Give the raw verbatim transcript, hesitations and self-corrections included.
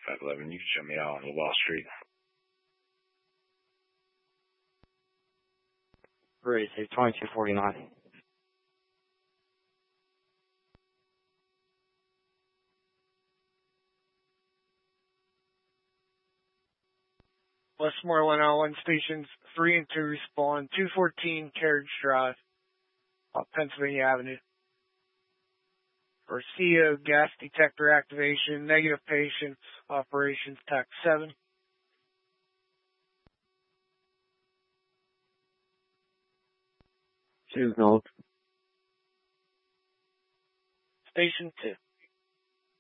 five eleven, you can show me out on Wall Street. Great, say twenty-two forty-nine. Westmoreland Island stations three and two respond two fourteen Carriage Drive, uh, Pennsylvania Avenue. Garcia, gas detector activation, negative patients, operations tax seven. Two notes. Station two.